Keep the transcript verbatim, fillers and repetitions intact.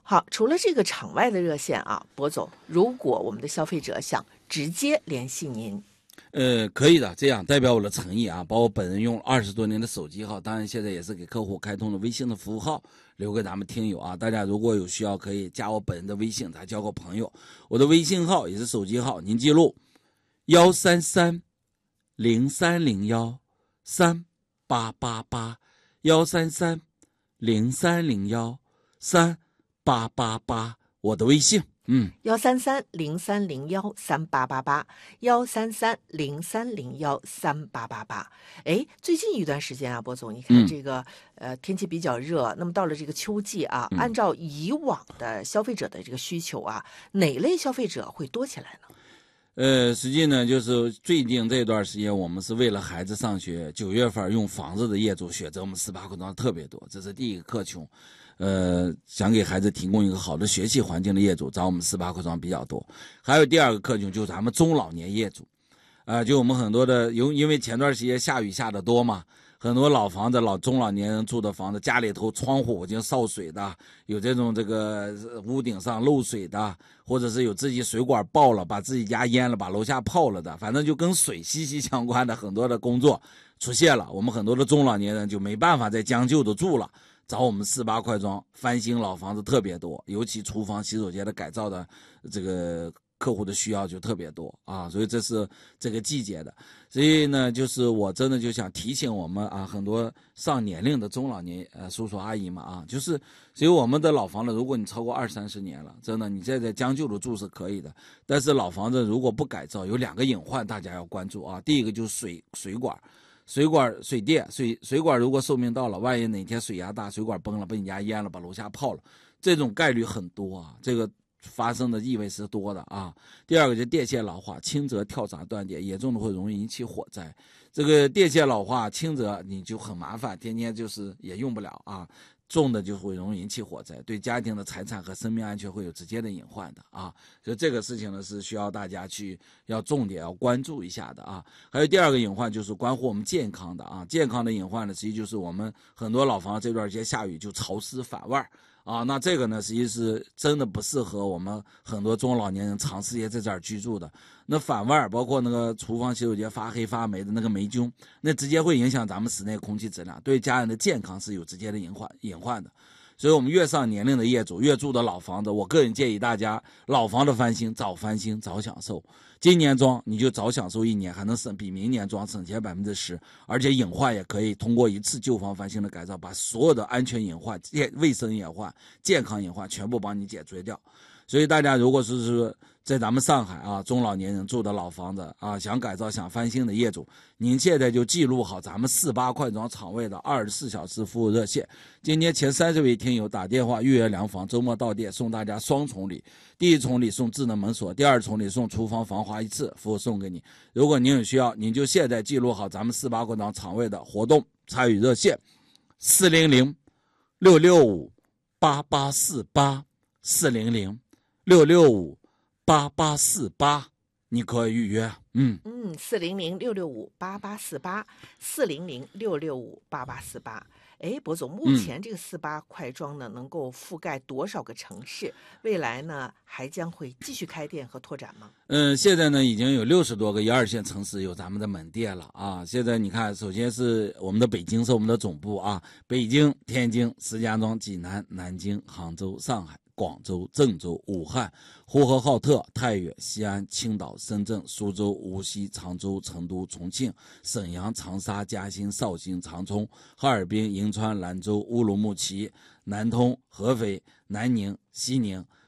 好，除了这个场外的热线啊，博总，如果我们的消费者想直接联系您， 呃，可以的，这样代表我的诚意啊，把我本人用二十多年的手机号，当然现在也是给客户开通了微信的服务号，留给咱们听友啊。大家如果有需要，可以加我本人的微信，咱交个朋友。我的微信号也是手机号，您记录幺三三零三零幺三八八八幺三三零三零幺三八八八，我的微信。嗯， 幺三三零三零幺三八八八，幺三三零三零幺三八八八。哎，最近一段时间啊，博总，你看这个、嗯、呃天气比较热，那么到了这个秋季啊， 嗯、 按照以往的消费者的这个需求啊，哪类消费者会多起来呢？ 呃，实际呢，就是最近这段时间，我们是为了孩子上学，九月份用房子的业主选择我们四八扩张特别多，这是第一个客群。呃，想给孩子提供一个好的学习环境的业主，找我们四八扩张比较多。还有第二个客群就是咱们中老年业主，啊、呃，就我们很多的，因因为前段时间下雨下的多嘛，很多老房子、老中老年人住的房子，家里头窗户已经烧水的，有这种这个屋顶上漏水的，或者是有自己水管爆了，把自己家淹了，把楼下泡了的，反正就跟水息息相关的很多的工作出现了。我们很多的中老年人就没办法再将就的住了。找我们四八快装翻新老房子特别多，尤其厨房洗手间的改造的这个客户的需要就特别多啊，所以这是这个季节的。所以呢，就是我真的就想提醒我们啊，很多上年龄的中老年呃叔叔阿姨们啊，就是所以我们的老房子，如果你超过二三十年了，真的你再在将就的住是可以的，但是老房子如果不改造，有两个隐患大家要关注啊。第一个就是水水管。水管、水电、水水管如果寿命到了，万一哪天水压大，水管崩了，被你家淹了，把楼下泡了，这种概率很多啊，这个发生的意味是多的啊。第二个就是电线老化，轻则跳闸断电，严重的会容易引起火灾。这个电线老化，轻则你就很麻烦，天天就是也用不了啊。重的就会容易引起火灾，对家庭的财产和生命安全会有直接的隐患的啊，所以这个事情呢是需要大家去要重点要关注一下的啊。还有第二个隐患就是关乎我们健康的啊，健康的隐患呢，实际就是我们很多老房这段时间下雨就潮湿反味儿啊，那这个呢实际是真的不适合我们很多中老年人长时间在这儿居住的。那反味儿包括那个厨房洗手间发黑发霉的那个霉菌，那直接会影响咱们室内空气质量，对家人的健康是有直接的隐患隐患的。所以我们越上年龄的业主越住的老房子，我个人建议大家老房子翻新早翻新早享受，今年装你就早享受一年，还能省比明年装省钱百分之十，而且隐患也可以通过一次旧房翻新的改造，把所有的安全隐患、卫生隐患、健康隐患全部帮你解决掉。所以大家如果是在咱们上海啊，中老年人住的老房子啊，想改造想翻新的业主，您现在就记录好咱们四八快装厂位的二十四小时服务热线。今天前三十位听友打电话预约量房，周末到店送大家双重礼，第一重礼送智能门锁，第二重礼送厨房防滑一次，服务送给你。如果您有需要，您就现在记录好咱们四八快装厂位的活动参与热线四零零六六五八八四八四零零六六五八八四八，你可以预约。嗯嗯，四零零六六五八八四八，四零零六六五八八四八。哎，博总，目前这个四八快装呢，能够覆盖多少个城市？未来呢，还将会继续开店和拓展吗？ 嗯，现在呢，已经有六十多个一二线城市有咱们的门店了啊。现在你看，首先是我们的北京是我们的总部啊，北京、天津、石家庄、济南、南京、杭州、上海、广州、郑州、武汉、呼和浩特、太原、西安、青岛、深圳、苏州、无锡、常州、成都、重庆、沈阳、长沙、嘉兴、绍兴、长春、哈尔滨、银川、兰州、乌鲁木齐、南通、合肥、南宁、西宁、